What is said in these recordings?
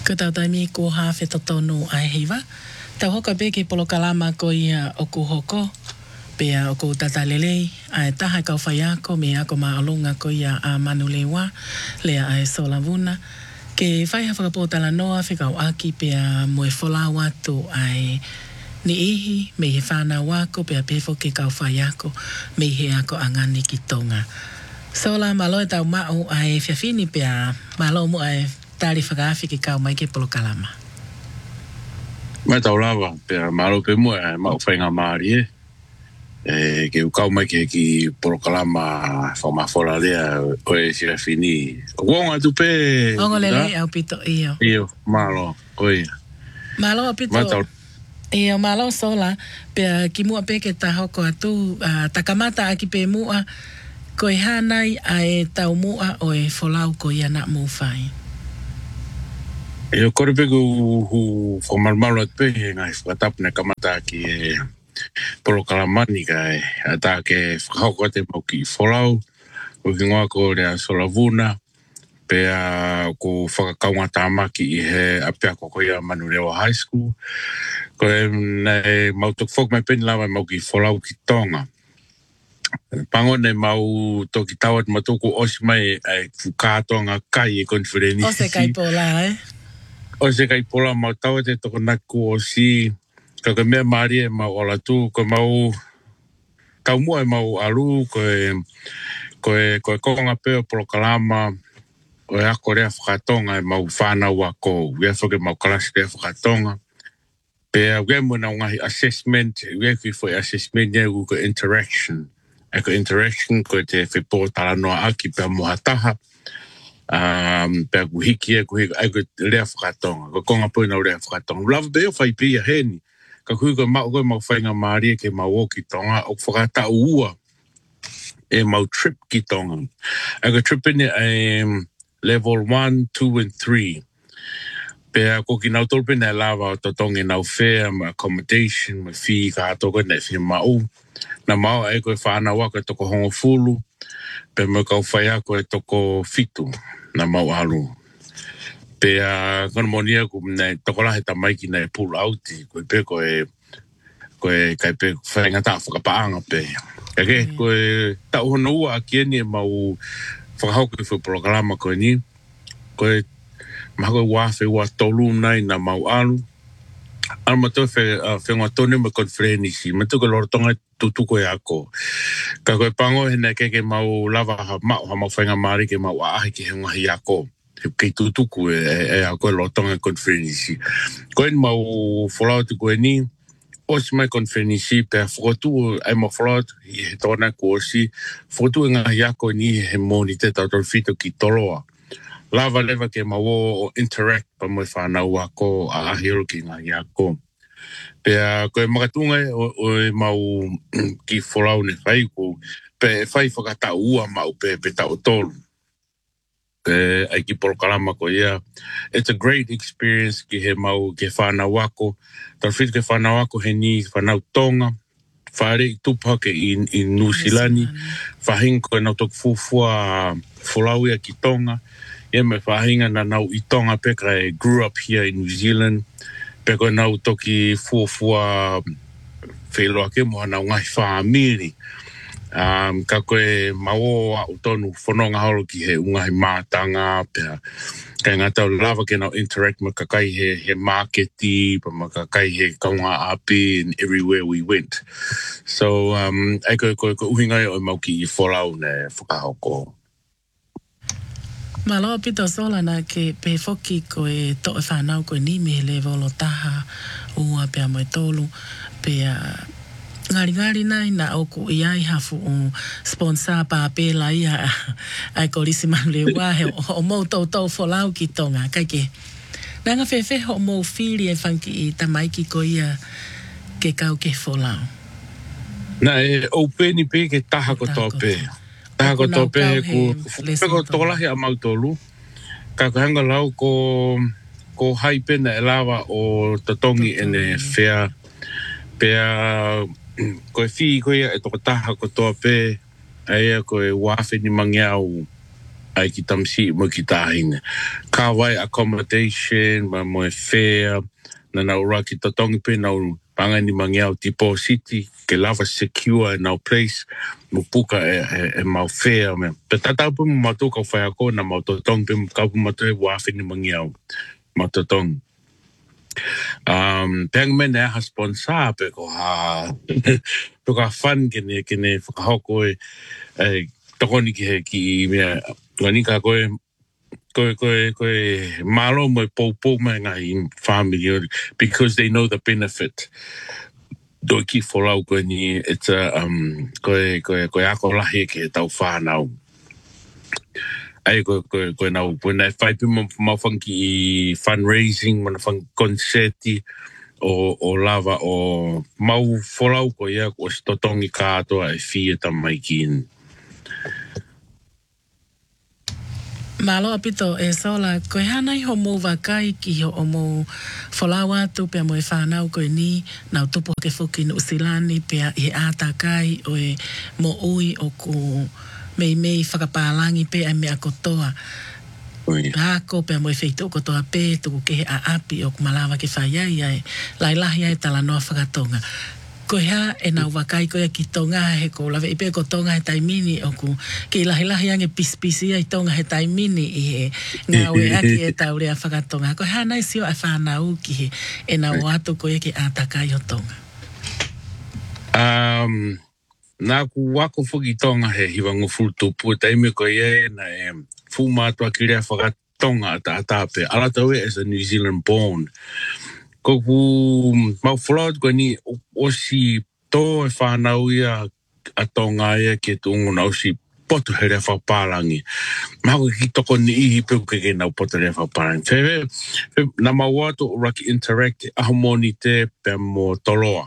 Ko tau taimi ko hawhi to tonu ai hiwa. Tau hoka peke polo kalama ko ia o ku hoko. Pea o ku tatalelei. Ai taha kau whai ako me ako maalunga ko ia a manu lewa. Lea ai solavuna. Ke whai hawhakapotala noa whikau aki pea moe wholau atu ai ni ihi me he whanau ako pea pefo ke kau whai ako me he ako angani ki tonga. Sola malo e tau mao ai whiawhini pea malo mu ai tari whakaafi ki kau mai ke polo kalama. Mai tau lava, pea malo pe mua e mau whainga maari ke ukau mai ke ki polo kalama whamawhora lea o e sira whini. Wonga tu pe... Ongo lele au pito iyo. Iyo, malo, oi. Malo au pito... Mai tau... Iyo, malo sola, pea ki mua pe ke ta hoko atu, takamata aki pe mua, ko e hanai a e tau mua o e wholau ko ia na mu whai. Iyo kore pe ku whamarmalo at pe ngai whakatapne kamata ki e polo kalamani kai ata ke whakahoko te mau ki wholau o ki ngoa ko rea solavuna pea ko whakakaunga tāmaki i he apea ko ia manu rewa high school ko e nei mau tuk whok mai peni lawa mau ki wholau ki tonga pango nei mau toki tawat matuku osi mai ai whukātonga kai e konferenisi O se kai pola o se kai pola mau tawat e toko naku o si ka mea maari e mau ola tu ko mau tau mua e mau alu ko e konga peo polo kalama o e ako rea whakatonga e mau whanau ako ue whake mau kalasi rea whakatonga pea ue muna ngahi assessment ue ki fo assessment e ko interaction ko interaction ko te whipo tala noa aki pea mohataha pea ku hiki ko rea whakatonga ko konga peo na rea whakatonga lava beo whai pia heni ka kui ko mau whainga maari ke mau o ki tonga o whakata ua e mau trip ki tonga. Ko trip ine level 1, 2 and 3. Pea ko ki nau tolpe ne lava o totonga nau fare, ma accommodation, ma fee ka atoko ne fi mau. Na mau e koe whanau ako e toko hongo fulu. Pea mo kau whai ako e toko fitu na mau alu. Pea kono monia ku nei toko lahe ta maiki nei pull outi koe pe koe kai pe whainga ta whakapaanga pe. Kake koe tau hono ua a kieni e mau whakahauko i whaproklama koe ni. Koe maha koe wafe ua tolu nai na mau alu. Alu mato whenga tone ma konferenisi. Mato koe lorotonga tutuko e ako. Ka koe pango hene keke mau lava ha mau whainga maari ke mau aahi ki he ngahi ako. Kei tutuku e a koe lotonga konferenisi. Koe ni mau wholau tu koe ni, osi mai konferenisi pe whotu ai mau wholau tu i he tona ko osi, whotu e ngahi ako ni he moni te tau fito ki toloa. Lava leva ke mau o interact pa moi whanau ako a ahiro ki ngahi ako. Pea koe makatunga o mau ki wholau ne whai ko, pe whai whakata ua mau pe tau tolu. Ai ki polo kalama ko ia. It's a great experience ki he mau ke whanau ako. Tau whitu ke whanau ako he ni whanau tonga. Whare i tupa ke i Nusilani. Whahinga ko e nau toku fufua wholau ia ki tonga. Ia me whahinga na nau i tonga peka e grew up here in New Zealand. Peka nau toki fufua wheloa ke moha nau ngai whaamiri. Ka koe mau a utonu whanonga horo ki he ungahi mātanga pia kai ngata lava ke nau interact ma kakai he marketi pa ma kakai he kaunga api and everywhere we went so ai koe uhinga o mau ki I wholau ne whakahoko Malo pito sola na ke pe foki ko e to e whanau ko ni me le volo taha ua pea moe tolu pea ngari nai na oku I ai hafu o sponsor pa pela ia ai ko risi manu le wahe o mou tau wholau ki tonga kai ke nanga whewhe ho mou whiri e whanki I tamaiki ko ia ke kau ke wholau na e o peni pe ke taha ko tō pe taha ko tō pe ku peko tōlahi a mau tolu ka hanga lau ko hai pena e lava o tatongi ene whea pea koe whi koe e toko taha ko toa pē aia koe wafe ni mangiau ai ki tamsi mo ki tahine. Ka wai accommodation, ma mo e fare, na ura ki tatongi pe nau pangani mangiau tipo city, ke lava secure in our place, mo puka e mau fare me. Pe tatau pe mo matu ka whai ako na mau tatongi pe mo kaupu matu e wafini mangiau, mau tatongi. Peng mene ha sponsor pe ko ha, pe ka fun kene whakahoko e tokoni ki he ki mea, ngani ka koe malo mo po me ngai family because they know the benefit. Do ki folau ko ni it's a ko ako lahi ke tau whanau. Ai ko nau when I fight mo funky fundraising mo fun concerti o lava o mau folau ko ia ko stotongi kato ai fie tamai kin. Malo apito e sola koe hanai ho mō wakai ki ho o mō wholawa tu pia mo e whanau koe ni nau tupo ke whuki no usilani pia i ātakai o e mo ui o ko mei whakapālangi pia me a kotoa. Hako pia mo e wheito kotoa pē tuku ke a api o kumalawa ke whaiai ai lai lahi ai tala noa whakatonga. Koe ha e nau wakai koe ki tonga he ko lawe ipe ko tonga he taimini o ku ki lahi ange pispisi ai tonga he taimini i he ngā ue aki e tau rea whakatonga. Koe ha nai sio a whanau ki he e nau atu koe ki ātakai o tonga. Nā ku wako whuki tonga he hiwango fulltupu taime koe e na e fumātua ki rea whakatonga ata atape. Alatau e as a New Zealand born. Ko ku mau whalaut koe ni o si tō e whanau ia a tonga ia ke tungu na o si potu he rea whapārangi. Mau ki toko ni ihi pēku ke nau potu rea whapārangi. Nā mau atu o Raki Interact aho mōni te pē mō toloa.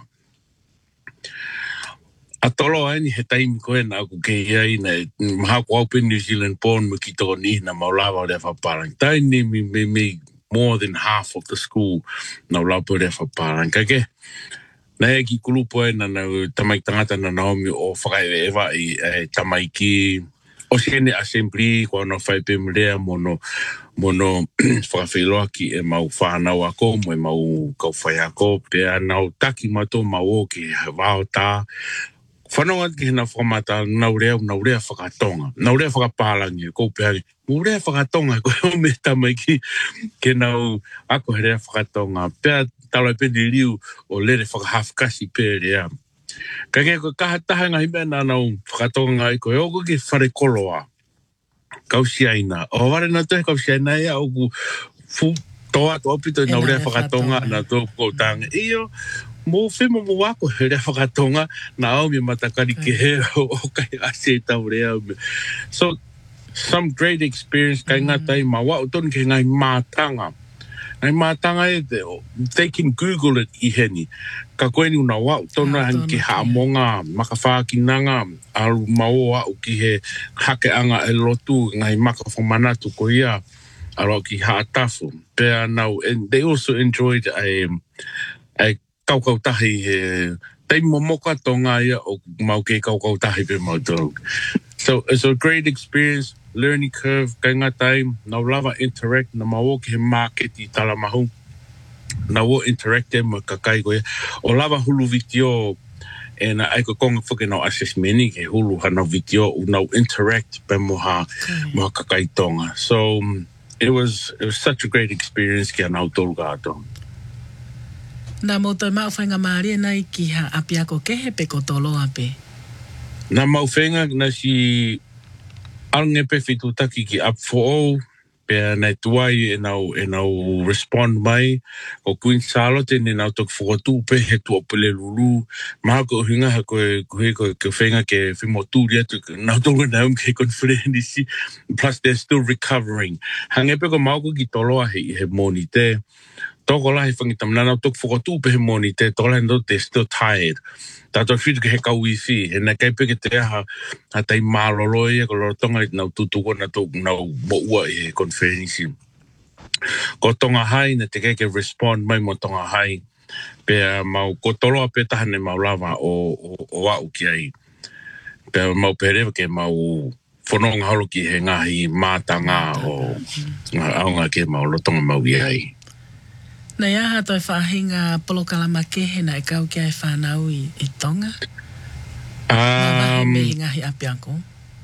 A toloa ni he taimi koe na aku ke iai na maha ko au pe New Zealand born mo ki toko ni na mau lawa rea whapārangi. Tai ni me more than half of the school na laupo rea whaparang. Kake, na e ki kulupo e na tamai tangata na Naomi o whakaewe ewa i tamai ki o sene assembly ko no whaipe mrea mono whakawhiloa ki e mau whanau ako mo e mau kauwhai ako pea nau taki mato mau o ki wao tā whanau ki hena whamata nau rea whakatonga nau rea whakapalangi ko pea nau rea whakatonga ko e o me tamai ki ke nau ako he rea whakatonga pea talo e peni liu o lere whakahafkasi pea rea kake ko kahataha ngahi mea nā nau whakatonga i ko e oko ki whare koloa kausiaina o ware na te kausiaina ia o ku fu toa to opito nau rea whakatonga na tō kōtanga iyo mo whema mo wako he rea whakatonga na au mi matakari ke he o kai ase tau rea so some great experience kai ngatai ma wao tonu ke ngai mātanga ngai mātanga e they can Google it i heni ka koe ni una wao tonu han ki haamonga makawhakinanga alu mao au ki he hake anga e lotu ngai maka whamanatu ko ia alo ki haatafu pea nau and they also enjoyed a kaukau tahi te momoka tonga ia o mau ke kaukau tahi pe mau tō. So it's a great experience, learning curve, kai ngā time, nau lava interact, na mau ke he market i Talamahu, nau interact e mo kakai koe, o lava hulu vitio, e na aiko konga whuke nau assessment ke hulu ha nau vitio, nau interact pe moha kakai tonga. So it was such a great experience ki a nau tolu kātou. Nā mōtou mau whainga māria nei ki ha apiako kehe pe ko tolo ape? Nā mau whainga na si arange pe whitu taki ki up for all, pea nei tuai e nau respond mai, o Queen Charlotte ne nau tok whakatu pe he tu opele lulu, maha ko hinga ha koe whainga ke whimo tūri atu, nau tonga naum ke konferenisi, plus they're still recovering. Hange pe ko mau ko ki toloa he moni te, toko lahi whangitam nana tok whakatu pe he moni te, toko lahi no they're still tired. Tātou whitu ke he kauiwhi, he nei kai peke te aha ha tei māloloi e ko loro tonga i nau tutuko na tō nau moua i he konferenisi. Ko tonga hai na te keke respond mai mo tonga hai, pea mau ko toloa pe tahane mau lava o au ki ai. Pea mau perewa ke mau whanonga holo ki he ngahi mātanga o aonga ke maolotonga mau iai. Nei aha toi whahinga polokalama kehena e kau kia e whanau i Tonga? Mawahi me ngahi apiako?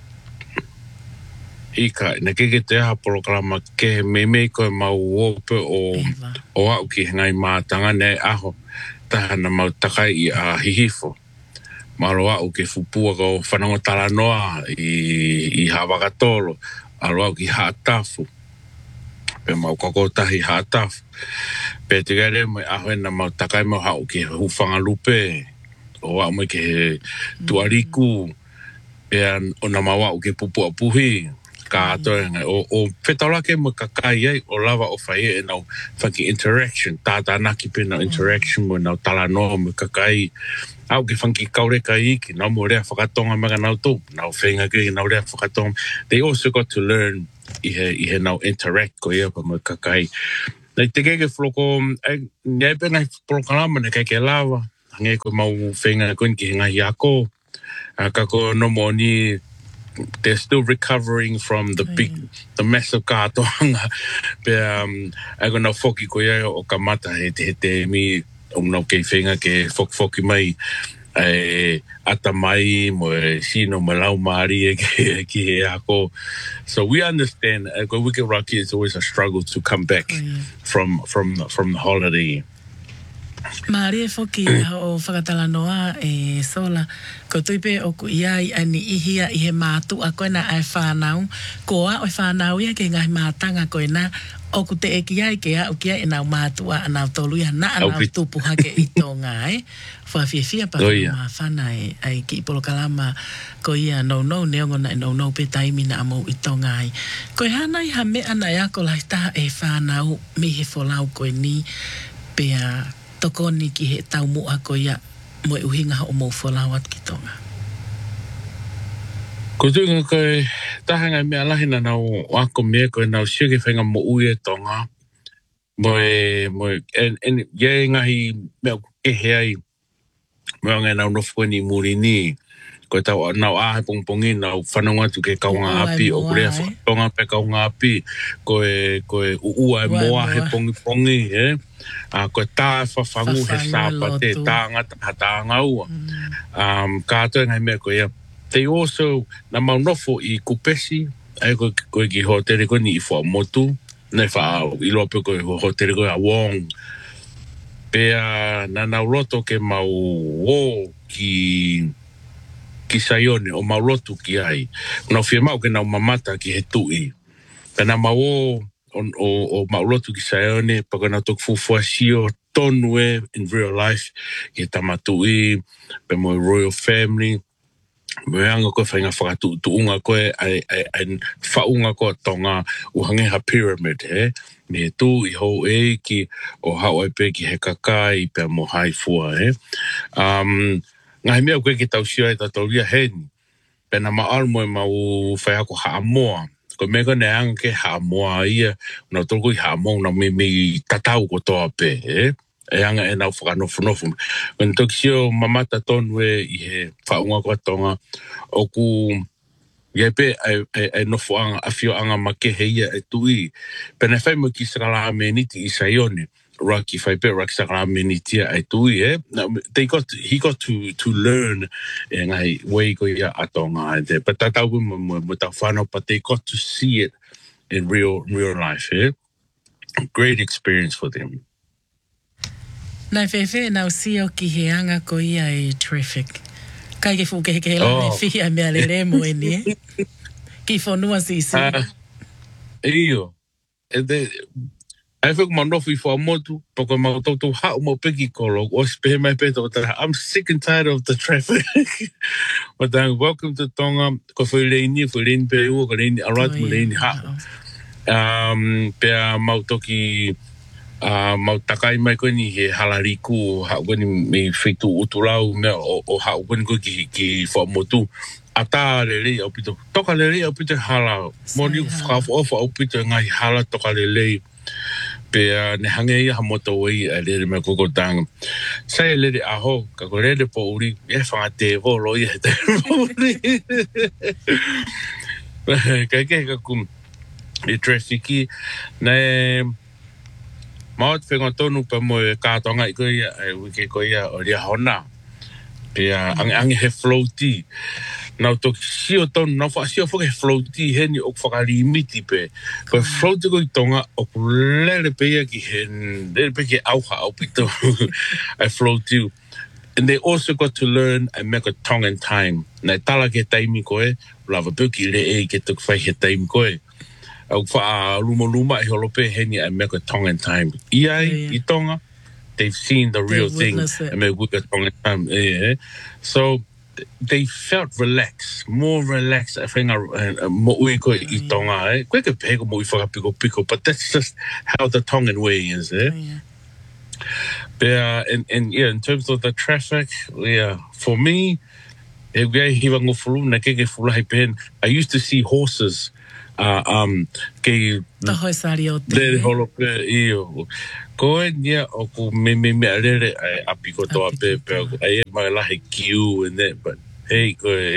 Ika, na keke te aha polokalama kehe me koe mau ope o au ki he ngai mātanga nei aho tahana mau takai i a hihifo. Malo au ke fupua ko whanonga talanoa i Hawakatolo, alo au ki Haatafu. Pe mau kakotahi Haatafu. Pe te gare mai ahoena mau takai mau hau ke hufanga lupe, o au mai ke tuariku, pe o na mau au ke pupua puhi, ka atoenga. O whetaurake mo kakai ai, o lava o whaie e nau whaki interaction, tātā naki pe nau interaction mo nau talanoa mo kakai, au ke whanki kaureka iki, nau mo rea whakatonga maga nau tō, nau whenga ke nau rea whakatonga. They also got to learn i he nau interact ko ia pa mo kakai. Nei te keke whloko, ngai pe ngai polokalama ne keke lawa, ngai ko mau whenga koin ki ngai ako, kako no mo ni, they're still recovering from the massive kātoanga. Pe, ai ko nau whoki ko ia o kamata he te mi, nau kei whenga ke whoki mai, ata mai mo sino mo lau maari ki he ako. So we understand, Wicked Rocky is always a struggle to come back from the holiday. Maari e whoki o whakatalanoa e sola, ko tuipe o ku iai ani ihia i he mātu a koena ai whanau, ko a oi whanau ia ke ngai mātanga koena, o ku te eki ai ke au kia e nau mātua a nau tolu ia na a nau tupu hake i tō ngai, whawhiawhia pa whanau whana ai ki i polokalama ko ia no neongona e no pe taimina a mou i tō ngai. Ko hana i ha me ana ia ko lai taha e whanau me he wholau koe ni pea tokoni ki he tau mua ko ia mo e uhinga o mou wholau at ki Tonga. Ko tuinga koe tahanga mea lahina nau ako mea koe nau siake whenga mo ui e Tonga. En ye ngahi mea kehe ai mea ngai nau nofu ni muri ni. Koe tau nau ahe pongpongi nau whanonga tu ke kaunga api o kurea whakatonga pe kaunga api. Koe uua e moa he pongi, koe tā whawhangu he sāpa te tā ngata hata ngaua. Kātoe ngai mea koe ia. They also, na maunofo i kupesi, ai koe ki hotere koe ni i whamotu, nei whaau, i lope koe hotere koe a wong. Pea na nauloto ke mau o ki Saione, o maulotu ki ai. Nau whia mau ke nau mamata ki he tui. Pea na mau o maulotu ki Saione, paka nau tok fufuasio tonu in real life, ki he tamatui, pe mo royal family, Meanga koe whainga whakatuunga koe ai whaunga koe tonga uhangeha pyramid, Me tu I hou ki o hau ai pe ki he kakai pe mo hai fua, Ngahi mea koe ki tau sia e tatau ria heni. Pena maaru moe mau whaiako haamoa. Ko mea koe neanga ke haamoa ia, nau tolko I haamoa na me tatau ko toa pe, E anga e nau whakanofu. When toki sio mamata tonu I he whaunga koe tonga, o ku Yepe ai nofo anga afio anga makehe ia e tui. Pena whai mo ki sakala ameniti I Saione. Raki whai pe raki sakala ameniti ai tui, Now, he got to learn ngai wei ko ia atonga ai te. But tatau mo tau whanau, but they got to see it in real life, Great experience for them. Nai whewhe nau sio ki he anga ko ia e terrific. Kai ke fuke ke la me fia me ale mo ni. Ki fonua sisi. Iyo. Ai fuk mano fi fo motu, poko ma to ha mo peki kolo, o spe mai pe to. I'm sick and tired of the traffic. But then welcome to Tonga, ko foi leini pe u ko leini arat mo leini ha. Pe mautoki mau takai mai ko ni he halariku ha ko ni me fitu utulau me o ha ko ni ko ki fo motu ata le o pito toka le o pito hala mo ni half off o pito ngai hala toka le pe ne hange ia moto wei le me ko tang sai le a ho ka ko le po uri e fa te vo lo ye te Kai ka kum e traffic na maot whenga tonu pa mo e kātonga i koia e wike koia o ria hona pe angi he floaty nau toki sio tonu nau wha sio whaka he floaty heni o whakalimiti pe floaty ko i tonga o kulele pe ia ki he lele pe ki auha au pito a floaty. And they also got to learn and make a Tongan time. Nai tala ke taimi koe, lava puki le e ke tuk whai he taimi koe. Au wha luma e holope heni and make a Tongan time. I Tonga, they've seen the real thing and make a Tongan time. So they felt relaxed, more relaxed. I think mo ui koe I Tonga. Koe ke pego mo I whakapiko, but that's just how the Tongan way is. Yeah, and in terms of the traffic, for me, I used to see horses. But hey,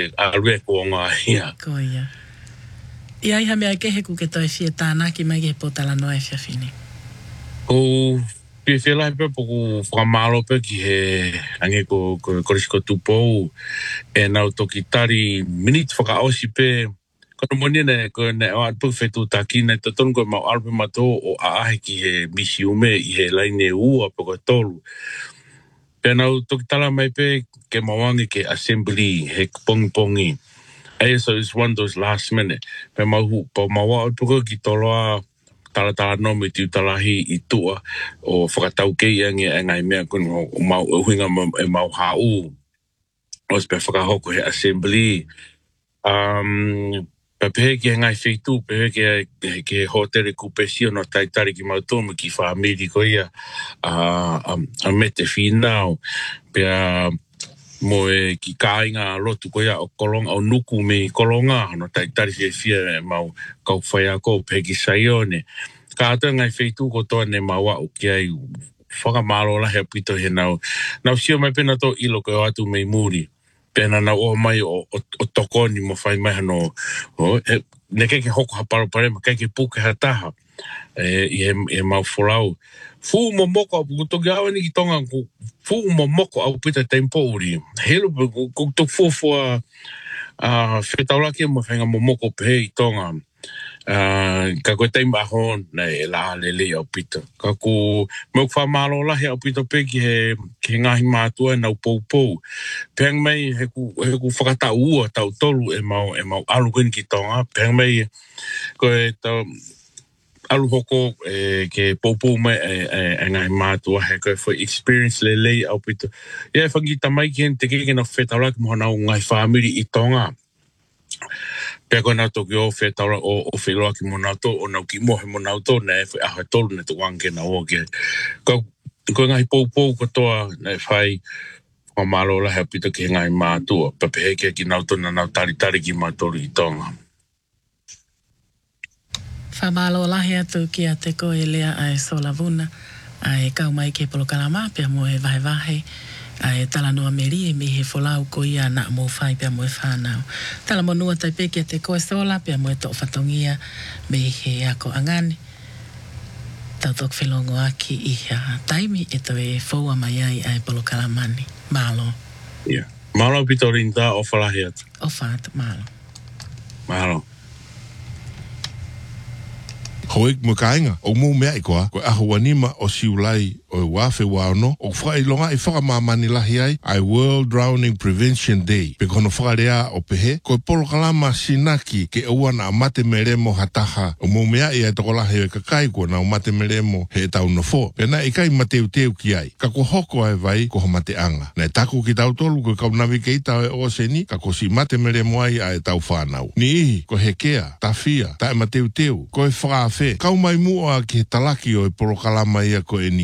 Pe fela pe po famalo pe ki he ange ko korisiko tupo e na toki tari minute faka osi pe ko moni ne ko ne o pu fetu takina to ton ko ma albe mato o a ki he misiume I he line u a po tolu pe na toki tala mai pe ke mawangi ke assembly he pongi so it's one of those last minute pe ma hu po ma wa po ki toloa tala no me tu talahi I tua o whakatau kei angi ngai mea kun o mau huinga e mau hau o se pe whakahoko he assembly pe pehe ki ngai whitu pehe ke hotere kupesio no taitari ki mautomu ki whamiri ko ia a mete whinau pe mo e ki kāinga lotu ko ia o kolonga o nuku me kolonga no taitari se fia mau kau whaia ko pehe ki saione ka ata ngai feitu ko to ne mawa o ki ai whakamalo la he pito he nau sio mai pena to ilo ko atu mei muri pena na o mai o tokoni mo whai mai hano ne ke hoko haparo pare ma ke puke hataha e mau wholau fu mo moko ko toki awa ni ki tonga fu mo moko au pita tempo uri helo ko to fofo whetaulaki mo whainga mo moko pe I tonga ka koe taima ahon nei la lele au pito ka ko mo whamalo la he au pito pe ki he ngahi mātua nau pou peng mai he ku whakata ua tau tolu e mau alu kini ki tonga peng mai koe tau alu hoko ke pou mai e ngahi mātua he koe for experience lele au pito whangita mai ki hen te keke na whetaulaki mo hana o ngai whamiri I tonga pe ko na to ki o fe taura o feloa ki mo na to o na ki mo he mo na to na e a tolu ne to wange na o ke ko ngai pou ko toa na fai o malo la he pito ki ngai ma to pe pe ke ki na to na tari ki ma to I tonga fa malo la he to ki a te ko elea ai solavuna ai kau mai ke polo kalama pe mo e vai ai tala noa meri me he folau ko ia na mo fai pe mo e whanau. Tala mo nua tai peke te koe sola pe mo e to whatongia me he ako angani. Tau tok whelongo aki I ha taimi e to e foua mai ai polo kalamani. Malo. Yeah. Malo pito rinta o whalahi atu. O whaat, malo. Malo. Hoik mo kainga o mo mea I koa ko ahuanima o siulai o wafe wano o whai longa I whakamamani lahi ai World Drowning Prevention Day pe kono whakarea o pehe ko polo kalama sinaki ke uana a mate meremo hataha o mo mea I tokolahi o kakai ko na o mate meremo he tau no fo pena I kai mateu teu ki ai ka ko hoko ai vai ko mate anga na taku ki tau tolu ko kau navi ke ita o seni ka ko si mate meremo ai tau whanau ni ko hekea tafia ta mateu teu ko e whaka fe kau mai mua ki talaki o e polo kalama ia ko eni tui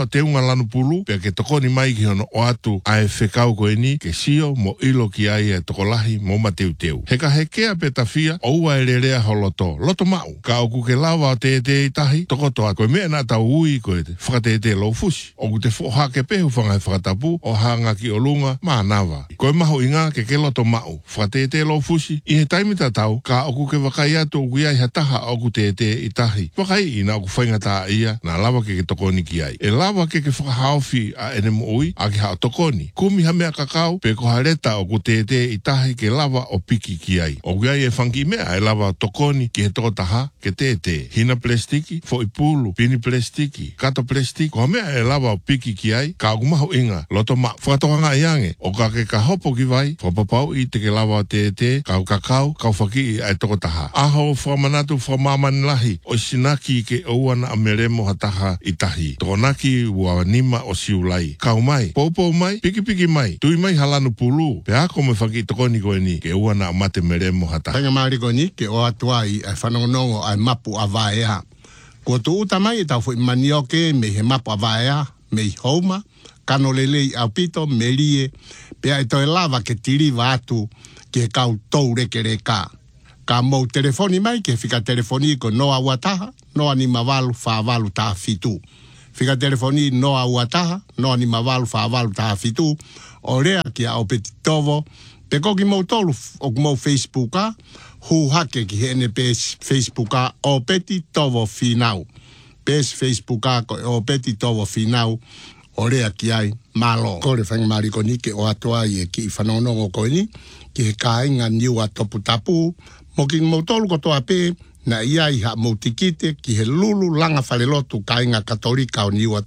ho te unga lanu pulu, pia ke tokoni mai ki hono o atu ai whekau koe ni, ke sio mo ilo ki ai e tokolahi mo mateu teu. Heka hekea pe tawhia, o ua e rerea ho loto. Loto mau, ka oku ke lawa o te i tahi, tokoto a koe mea nā tau ui koe te whakate lo fusi. Oku te whohake pehu whangai whakatapu, o hanga ki o lunga, mā nawa. Koe maho inga ke loto mau, whakate lo fusi, i he taimita tau, ka oku ke wakai atu oku iai hataha oku te i tahi. Wakai ina oku whaingata ia, nā lawa ke tokoni ki ai. E lawa ke whakahaofi a ene mo ui, a ke hao tokoni. Kumi hamea kakao, pe ko hareta oku te i tahi ke lawa o piki ki ai. Oku iai e whangi mea e lawa tokoni ki he tokotaha ke te. Hina plastiki, fo i pulu, pini plastiki, kato plastiki, ko mea e lawa o piki ki ai, ka oku maho inga, loto ma, whakatoanga iange, o ka ke ka hopo ki vai, whapapau i te ke lawa o te, kau kakao, kau whaki i ai tokotaha. Aho whamanatu whamamani lahi, o sinaki ke ouana a meremo hataha i tahi. Tokonaki ua nima o siulai. Kau mai, poupou mai, piki mai, tui mai halanu pulu, pe ako me whaki tokoni koe ni, ke ouana a mate meremo hataha. Tanga maari koe ni, ke o atua i ai whanongonongo ai mapu a vaea. Ko tu uta mai e tau fo i manioke me he mapu a vaea, me i houma, kano lelei au pito, me lie, pe ai toi lava ke tiriva atu, ke kau tau reke reka. Ka mou telefoni mai, ke fika telefoni ko noa uataha, noa ni mavalu whaavalu taha fitu. Fika telefoni noa uataha, noa ni mavalu whaavalu taha fitu, o rea ki a opeti tovo, pe koki mou tolu o mou Facebooka, hu hake ki hene pes Facebooka opeti tovo finau. Pes Facebooka ko opeti tovo finau, o rea ki ai malo. Kore whanga mariko ni ke o atoa i e ki whanonongo koe ni, ki he kāinga niua topu tapu, mo ki mautolu ko toa pē, na ia i ha mautikite ki he lulu langa whalelotu kāinga katolika o niua